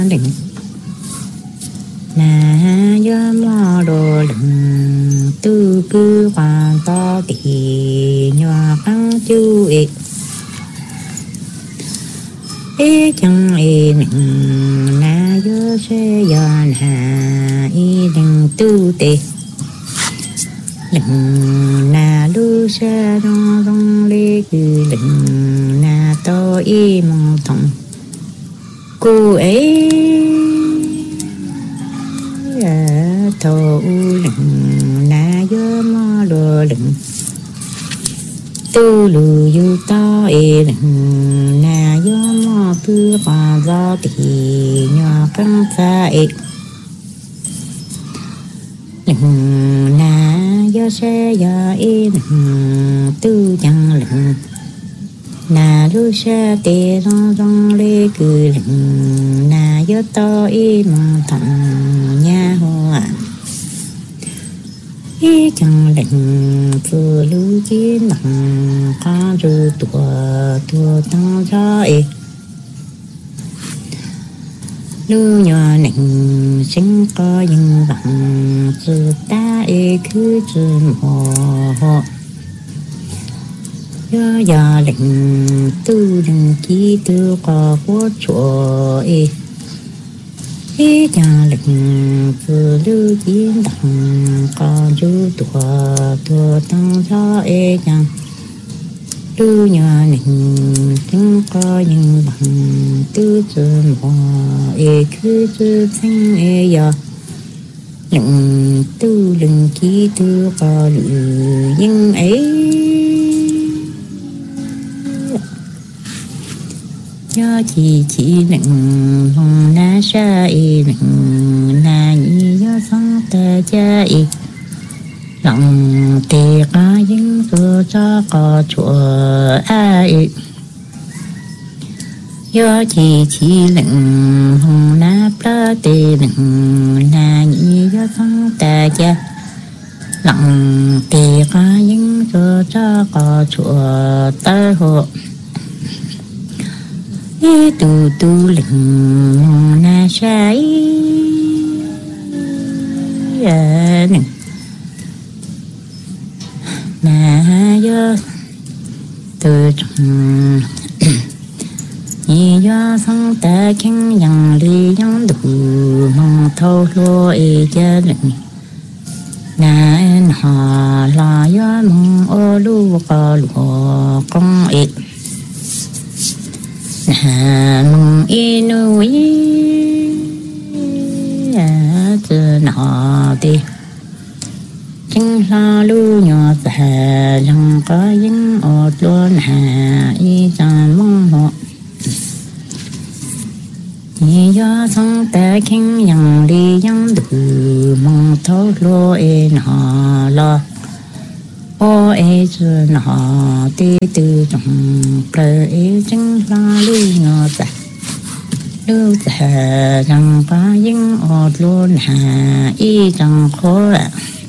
định na yo mo đồ lừng tư cư hoàn to tỷ nhòa căng chu chẳng nịnh na yo se yon hà đừng tu tê lừng na lu sa rong rong lê cư lừng na to mong thong cô ấy thô lừng na yo mo đồ lừng tu lu yu to lừng na yo mo pu pa do ti nho căng sa lừng na yo se ya lừng tu chẳng lừng na lu sa te rong rong lê cư lừng na yo to mong thằng nha hoa chẳng lệnh vừa lưu chiến bằng ca ru tua tăng ra lưu nhỏ nịnh sinh có những bằng sự ta cứ chừng hồ do giờ lệnh tu đừng ký tư có quốc chúa chẳng lệnh vừa lưu chiến đằng có ru tua tăng ra chẳng lưu nhỏ nịnh sinh có những bằng tư chừng hồ cứ chữ thanh giờ lệnh tu đừng ký tư có lưu nhưng ấy cho chỉ lệnh hồng na sa lệnh na nhi do sang ta cha lòng tề ca dính cơ cho có chùa do chỉ lệnh hồng na pra tề lệnh na nhi do sang ta cha lòng tề ca dính cơ cho có chùa ta hộ tu lệnh na sai na yo từ trong do sang ta khen yang li yang đủ mong thâu lo gia lệnh na en hà la yo mong ô lu ca lu công mong inu từ nọ đi chẳng la lu nhỏ ta chẳng có những ô luôn hà chẳng mong họ do sang ta khen yang đi yang đủ mong thâu lo nọ lo ô chữ nọ tê tư trong cơ chẳng la lu nhỏ ta lưu ta chẳng có những ô luôn hà chẳng khó